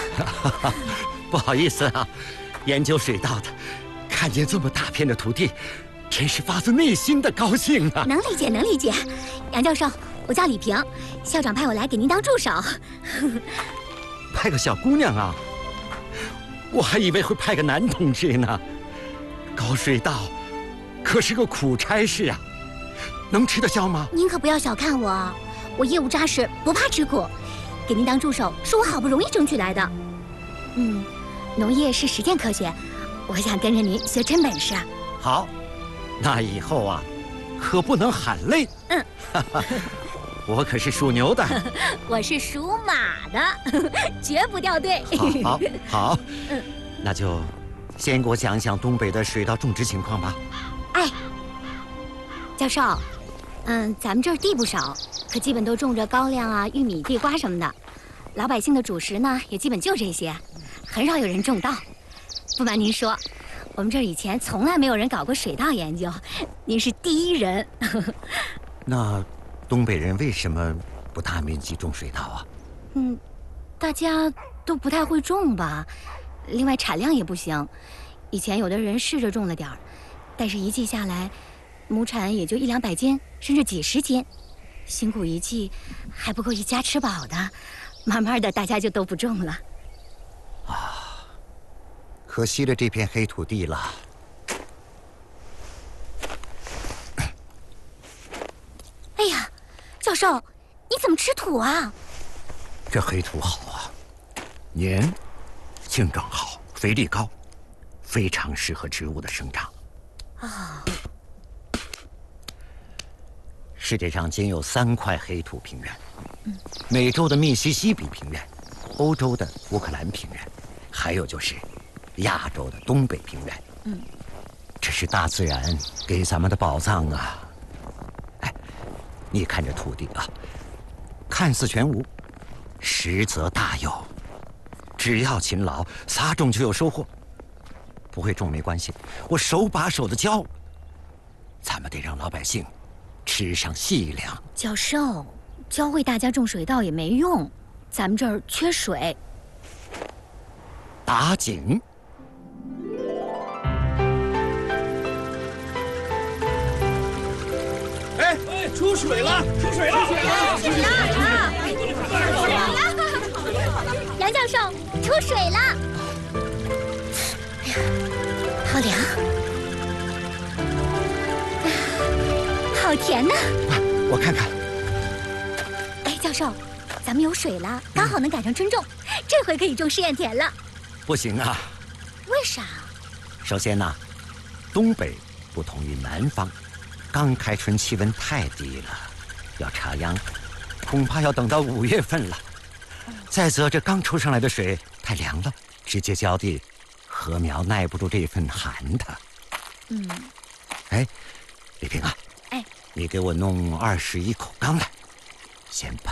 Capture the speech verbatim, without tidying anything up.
不好意思啊，研究水稻的，看见这么大片的土地，真是发自内心的高兴啊！ 能理解，能理解。杨教授，我叫李萍，校长派我来给您当助手。 派个小姑娘啊？我还以为会派个男同志呢。搞水稻可是个苦差事啊，能吃得消吗？ 您可不要小看我，我业务扎实，不怕吃苦。给您当助手是我好不容易争取来的。嗯，农业是实践科学，我想跟着您学真本事。 好，那以后啊，可不能喊累。 嗯， 我可是属牛的。 我是属马的，绝不掉队。 好，好，嗯，那就先给我讲一讲东北的水稻种植情况吧。 哎，教授，嗯，咱们这儿地不少，可基本都种着高粱啊、玉米、地瓜什么的。老百姓的主食呢，也基本就这些，很少有人种稻。不瞒您说，我们这儿以前从来没有人搞过水稻研究，您是第一人。 那东北人为什么不大面积种水稻啊？ 嗯，大家都不太会种吧，另外产量也不行。以前有的人试着种了点儿，但是一季下来，亩产也就一两百斤，甚至几十斤，辛苦一季还不够一家吃饱的。慢慢的，大家就都不种了。 啊，可惜了这片黑土地了。 哎呀，教授，你怎么吃土啊？ 这黑土好啊，黏，性状好，肥力高，非常适合植物的生长。 啊、 哦，世界上仅有三块黑土平原。嗯，美洲的密西西比平原，欧洲的乌克兰平原，还有就是亚洲的东北平原。嗯，这是大自然给咱们的宝藏啊！哎，你看这土地啊，看似全无，实则大有。只要勤劳，撒种就有收获。不会种没关系，我手把手的教。咱们得让老百姓吃上细粮。 教授，教会大家种水稻也没用，咱们这儿缺水。 打井。 哎，出水了！出水了！ 出水了！出水了！杨教授，出水了！哎呀，好凉，好甜呢！ 我看看。 哎，教授，咱们有水了，刚好能赶上春种，这回可以种试验田了。 不行啊。 为啥？ 首先呢，东北不同于南方，刚开春气温太低了，要插秧，恐怕要等到五月份了。再则这刚抽上来的水太凉了，直接浇地，禾苗耐不住这份寒的。 嗯。 哎，李萍啊， 哎， 你给我弄二十一口缸来，先把